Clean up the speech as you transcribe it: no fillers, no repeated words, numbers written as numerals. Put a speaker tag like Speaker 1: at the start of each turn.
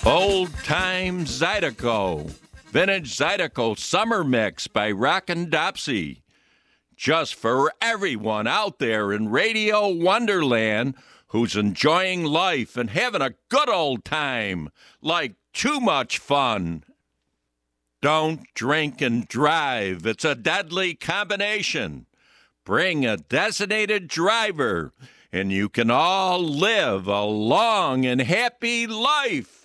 Speaker 1: Old Time Zydeco. Vintage Zydeco Summer Mix by Rockin' Dopsy. Just for everyone out there in Radio Wonderland who's enjoying life and having a good old time, like too much fun. Don't drink and drive. It's a deadly combination. Bring a designated driver, and you can all live a long and happy life.